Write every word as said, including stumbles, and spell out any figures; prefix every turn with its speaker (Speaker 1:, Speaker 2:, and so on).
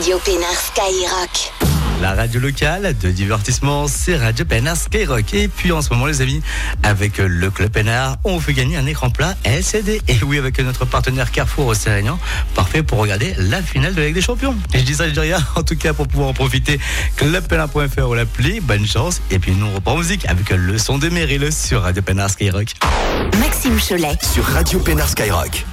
Speaker 1: Radio Pénard Skyrock.
Speaker 2: La radio locale de divertissement, c'est Radio Pénard Skyrock. Et puis en ce moment, les amis, avec le Club Pénard, on vous fait gagner un écran plat L C D. Et oui, avec notre partenaire Carrefour Océanian, parfait pour regarder la finale de la Ligue des Champions. Et je dis ça, je dis rien. En tout cas, pour pouvoir en profiter, club pénard point f r ou l'appli. Bonne chance. Et puis nous, on reprend en musique avec le son de Meryl sur Radio Pénard Skyrock.
Speaker 1: Maxime Cholet
Speaker 3: sur Radio Pénard Skyrock.